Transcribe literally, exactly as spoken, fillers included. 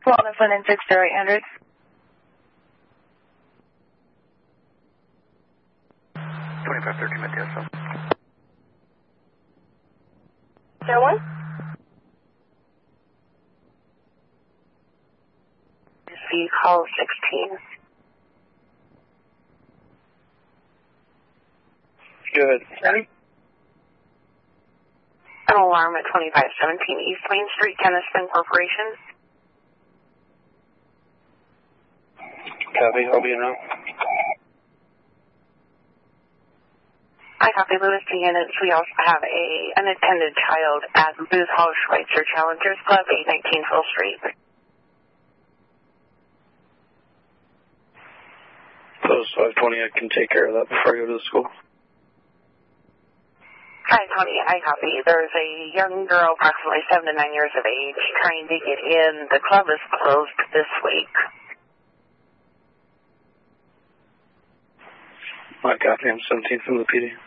Wellness one nine six zero eight hundred. twenty-five thirteen at D S L. Zero one? See call sixteen. Good. Ready? An alarm at twenty-five seventeen East Main Street, Keniston Corporation. Copy, I'll be in now. I copy Lewis to units. We also have a unattended child at Booth Hall Schweitzer Challengers Club, eight nineteen Full Street. Post five twenty, I can take care of that before I go to the school. Hi, Tony. I copy. There's a young girl, approximately seven to nine years of age, trying to get in. The club is closed this week. I copy. I'm seventeen from the P D.